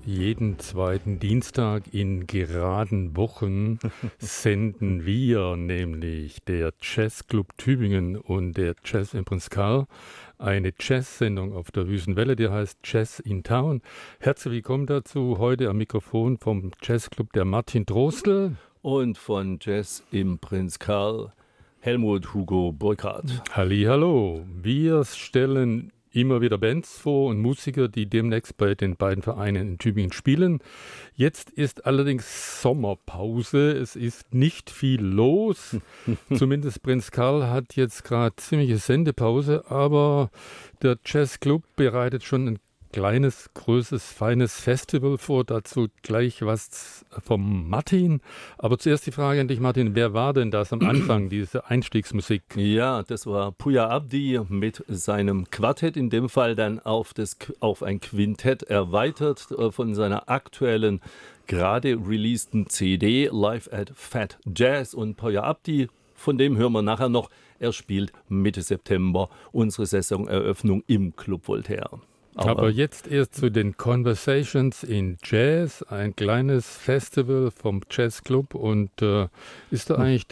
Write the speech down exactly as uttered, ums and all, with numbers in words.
Jeden zweiten Dienstag in geraden Wochen senden wir, nämlich der Jazzclub Tübingen und der Jazz im Prinz Karl, eine Jazz-Sendung auf der Wüstenwelle, die heißt Jazz in Town. Herzlich willkommen dazu, heute am Mikrofon vom Jazzclub der Martin Drostel. Und von Jazz im Prinz Karl, Helmut Hugo Burkhardt. Hallihallo, wir stellen immer wieder Bands vor und Musiker, die demnächst bei den beiden Vereinen in Tübingen spielen. Jetzt ist allerdings Sommerpause. Es ist nicht viel los. Zumindest Prinz Karl hat jetzt gerade ziemliche Sendepause, aber der Jazzclub bereitet schon ein kleines, größeres, feines Festival vor. Dazu gleich was vom Martin. Aber zuerst die Frage an dich, Martin. Wer war denn das am Anfang, diese Einstiegsmusik? Ja, das war Puya Abdi mit seinem Quartett, in dem Fall dann auf, das, auf ein Quintett erweitert äh, von seiner aktuellen, gerade releaseden C D Live at Fat Jazz. Und Puya Abdi, von dem hören wir nachher noch. Er spielt Mitte September unsere Saisoneröffnung im Club Voltaire. Aber, Aber jetzt erst zu den Conversations in Jazz, ein kleines Festival vom Jazzclub. Und äh, ist da eigentlich